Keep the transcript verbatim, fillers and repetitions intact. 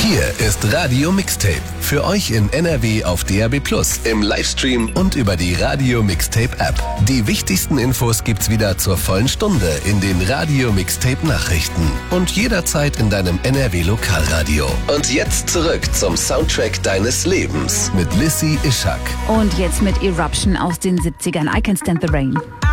Hier ist Radio Mixtape. Für euch in N R W auf D A B plus, im Livestream und über die Radio Mixtape App. Die wichtigsten Infos gibt's wieder zur vollen Stunde in den Radio Mixtape Nachrichten und jederzeit in deinem N R W Lokalradio. Und jetzt zurück zum Soundtrack deines Lebens mit Lissy Ishak. Und jetzt mit Eruption aus den siebzigern, I Can't Stand the Rain.